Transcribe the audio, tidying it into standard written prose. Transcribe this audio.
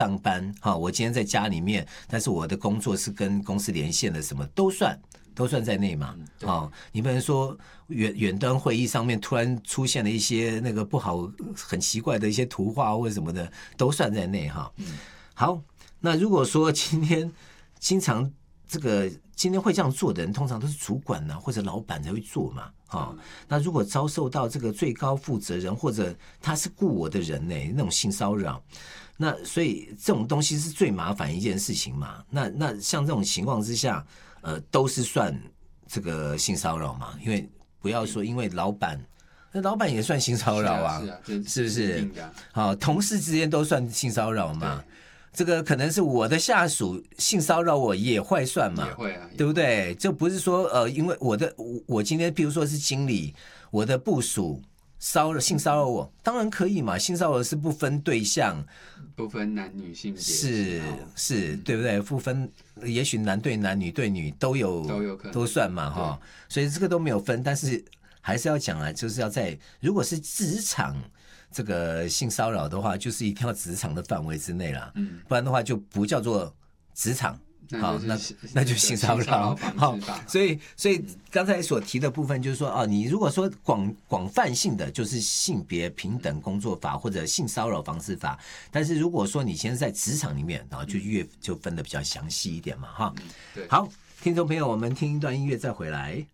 上班我今天在家里面，但是我的工作是跟公司连线的，什么都算在内嘛。你不能说远端会议上面突然出现了一些那个不好、很奇怪的一些图画或者什么的，都算在内哈。好，那如果说今天经常今天会这样做的人，通常都是主管或者老板才会做嘛。那如果遭受到这个最高负责人或者他是雇我的人那种性骚扰，那所以这种东西是最麻烦一件事情嘛。那像这种情况之下，都是算这个性骚扰嘛。因为不要说因为老板也算性骚扰啊，是不是？同事之间都算性骚扰嘛。这个可能是我的下属性骚扰我也会算嘛， 也会啊， 对不对？就不是说因为我今天比如说是经理，我的部属性骚扰我，当然可以嘛。性骚扰是不分对象， 不分男女性别， 是，对不对？不分，也许男对男、女对女都有可能都算嘛所以这个都没有分，但是还是要讲啊，就是要在如果是职场。这个性骚扰的话，就是一定要职场的范围之内啦，不然的话就不叫做职场，那就性骚扰。好，所以刚才所提的部分就是说你如果说广泛性的就是性别平等工作法或者性骚扰防治法，但是如果说你现在在职场里面，然后就分得比较详细一点嘛，哈。好，听众朋友，我们听一段音乐再回来。